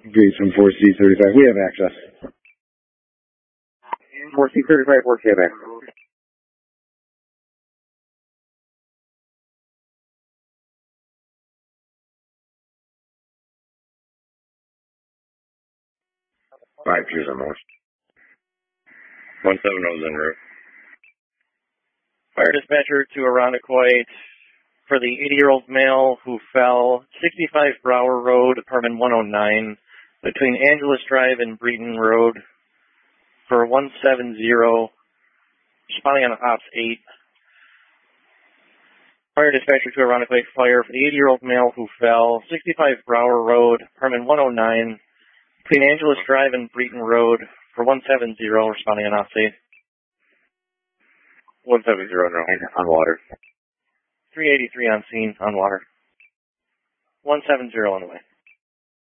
Agreed, from 4C35. We have access. 4C35, 4C have access. Five Piers on North. 170 en route. Fire dispatcher to Irondequoit for the 80-year-old male who fell 65 Brower Road, apartment 109, between Angeles Drive and Breton Road for 170, responding on Ops 8. Fire dispatcher to Irondequoit Fire for the 80-year-old male who fell 65 Brower Road, apartment 109, between Angeles Drive and Breton Road for 170, responding on Ops 8. 170 on water. 383 on scene, on water. 170 on the way.